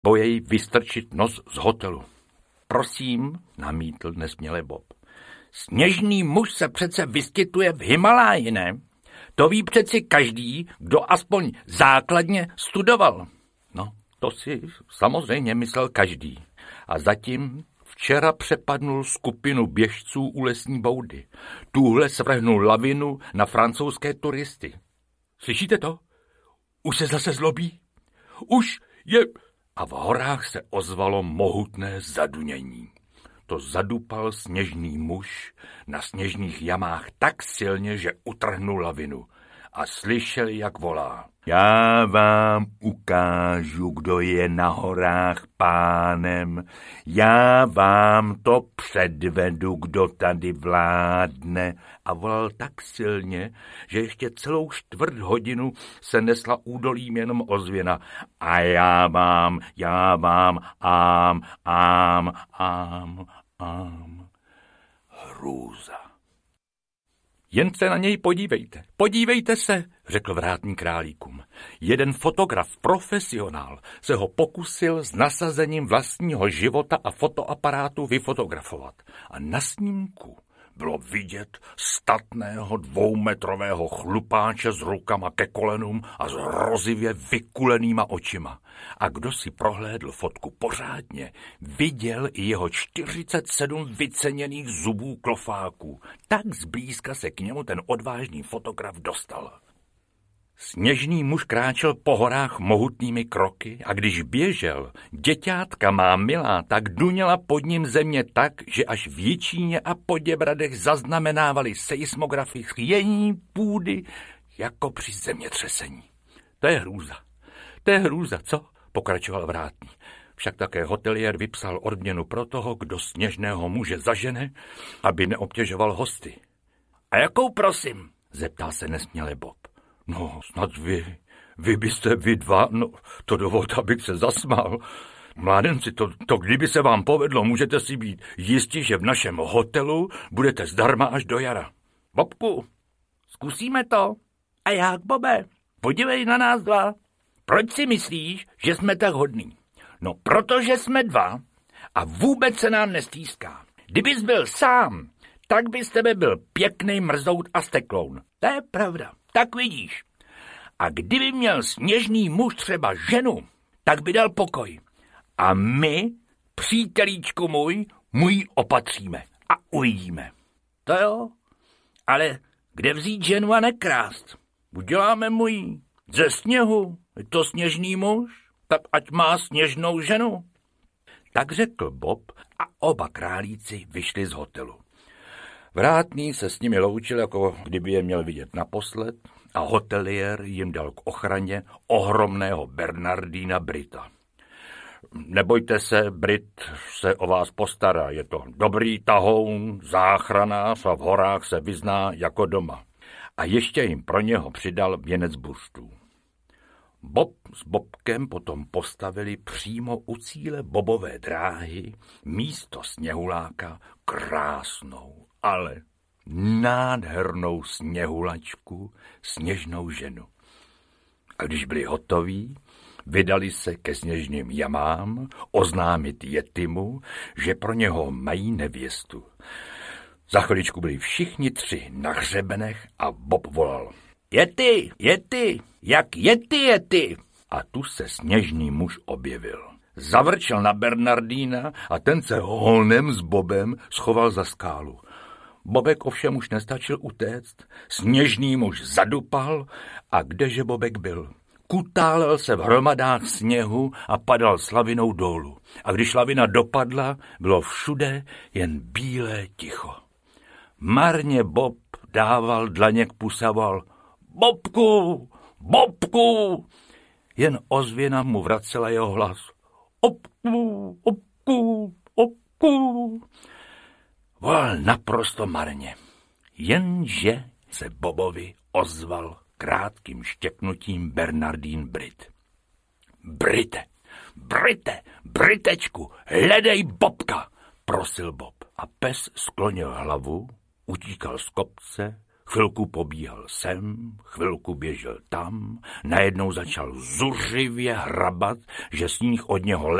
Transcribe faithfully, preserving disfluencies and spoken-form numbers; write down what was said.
bojej vystrčit nos z hotelu. Prosím, namítl nesměle Bob. Sněžný muž se přece vyskytuje v Himaláji, ne? To ví přeci každý, kdo aspoň základně studoval. No, to si samozřejmě myslel každý. A zatím včera přepadnul skupinu běžců u lesní boudy. Tuhle svrhnul lavinu na francouzské turisty. Slyšíte to? Už se zase zlobí? Už je... A v horách se ozvalo mohutné zadunění. To zadupal sněžný muž na sněžných jamách tak silně, že utrhnul lavinu a slyšel, jak volá. Já vám ukážu, kdo je na horách pánem. Já vám to předvedu, kdo tady vládne. A volal tak silně, že ještě celou čtvrt hodinu se nesla údolím jenom ozvěna. A já vám, já vám, ám, ám, ám, ám. Hrůza. Jen se na něj podívejte, podívejte se, řekl vrátný králíkům. Jeden fotograf, profesionál, se ho pokusil s nasazením vlastního života a fotoaparátu vyfotografovat. A na snímku bylo vidět statného dvoumetrového chlupáče s rukama ke kolenům a s hrozivě vykulenýma očima. A kdo si prohlédl fotku pořádně, viděl i jeho čtyřicet sedm vyceněných zubů klofáků. Tak zblízka se k němu ten odvážný fotograf dostal. Sněžný muž kráčel po horách mohutnými kroky a když běžel, děťátka má milá tak duněla pod ním země tak, že až v Jičíně a Poděbradech zaznamenávali seismografy chvění půdy jako při zemětřesení. To je hrůza, to je hrůza, co? Pokračoval vrátný. Však také hoteliér vypsal odměnu pro toho, kdo sněžného muže zažene, aby neobtěžoval hosty. A jakou prosím? Zeptal se nesměle Bob. No, snad vy, vy byste vy dva, no, to dovolte, abych se zasmál. Mládenci, to, to kdyby se vám povedlo, můžete si být jistí, že v našem hotelu budete zdarma až do jara. Bobku, zkusíme to. A jak, Bobe? Podívej na nás dva. Proč si myslíš, že jsme tak hodní? No, protože jsme dva a vůbec se nám nestýská. Kdybys byl sám, tak by z tebe byl pěkný mrzout a stekloun. To je pravda. Tak vidíš. A kdyby měl sněžný muž třeba ženu, tak by dal pokoj. A my, přítelíčku můj, můj opatříme a uvidíme. To jo, ale kde vzít ženu a nekrást? Uděláme můj ze sněhu, je to sněžný muž, tak ať má sněžnou ženu. Tak řekl Bob a oba králíci vyšli z hotelu. Vrátný se s nimi loučil, jako kdyby je měl vidět naposled, a hoteliér jim dal k ochraně ohromného Bernardína Brita. Nebojte se, Brit se o vás postará, je to dobrý tahoun, záchranář a v horách se vyzná jako doma. A ještě jim pro něho přidal věnec buřtů. Bob s Bobkem potom postavili přímo u cíle bobové dráhy místo sněhuláka krásnou, ale nádhernou sněhulačku, sněžnou ženu. A když byli hotoví, vydali se ke sněžným jamám oznámit Yetimu, že pro něho mají nevěstu. Za chviličku byli všichni tři na hřebenech a Bob volal. Yeti, Yeti, jak Yeti, Yeti. A tu se sněžný muž objevil. Zavrčel na Bernardína a ten se honem s Bobem schoval za skálu. Bobek ovšem už nestačil utéct, sněžný muž zadupal a kdeže Bobek byl? Kutálel se v hromadách sněhu a padal s lavinou dolů. A když lavina dopadla, bylo všude jen bílé ticho. Marně Bob dával dlaně k puse a volal Bobku, Bobku! Jen ozvěna mu vracela jeho hlas. Obku, obku, obku. Volal naprosto marně. Jenže se Bobovi ozval krátkým štěknutím Bernardín Brit. Brite, Brite, Britečku, hledej Bobka, prosil Bob. A pes sklonil hlavu, utíkal z kopce, Chvilku pobíhal sem, chvilku běžel tam, najednou začal zuřivě hrabat, že sníh od něho